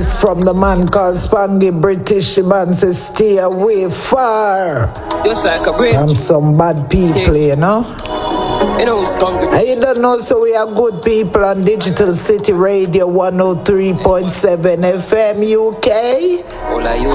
this from the man called Spangy British. The man says stay away far. Just like a bridge. I'm some bad people, you know. You know, Spangy British. You don't know, so we are good people on Digital City Radio 103.7 FM UK. All of you.